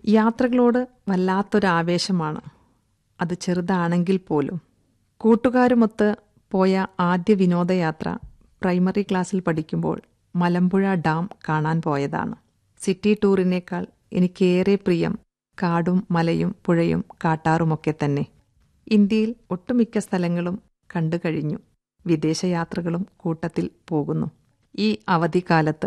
യാത്രകളോട് വല്ലാത്തൊരാവേശമാണ്. അത് ചെറുതാണെങ്കിൽ പോലും. കൂട്ടുകാരുമൊത്ത് പോയ ആദ്യ വിനോദയാത്ര പ്രൈമറി ക്ലാസ്സിൽ പഠിക്കുമ്പോൾ മലമ്പുഴ ഡാം കാണാൻ പോയതാണ്. സിറ്റി ടൂറിനേക്കാൾ എനിക്കേറെ പ്രിയം കാടും മലയും പുഴയും കാട്ടാറുമൊക്കെ തന്നെ. ഇന്ത്യയിൽ ഒട്ടുമിക്ക സ്ഥലങ്ങളും കണ്ടു കഴിഞ്ഞു. വിദേശയാത്രകളും കൂട്ടത്തിൽ പോകുന്നു. ഈ അവധിക്കാലത്ത്